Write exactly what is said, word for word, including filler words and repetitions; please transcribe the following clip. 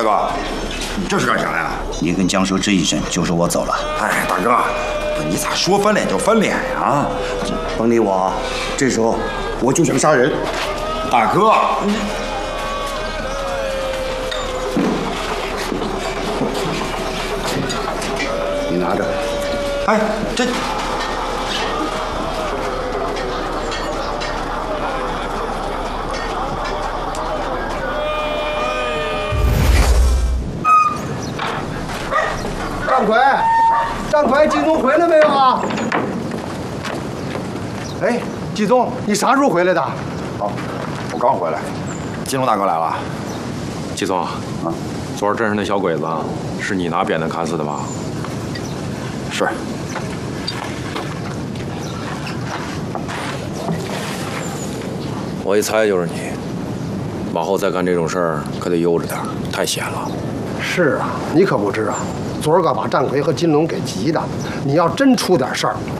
大哥，你这是干啥呀？ 你跟江蛇吱一声，就是我走了。 哎，大哥，你咋说翻脸就翻脸呀？ 甭理我，这时候我就想杀人。 大哥，你你拿着。 哎，这。 张奎，张奎，季总回来没有啊？哎，季总，你啥时候回来的？ 哦，我刚回来。金龙大哥来了。 季总，啊，昨儿镇上那小鬼子是你拿鞭子砍死的吧？ 是。 我一猜就是你。往后再干这种事儿，可得悠着点，太险了。 是啊，你可不知啊。 昨儿个把战魁和金龙给急的，你要真出点事儿，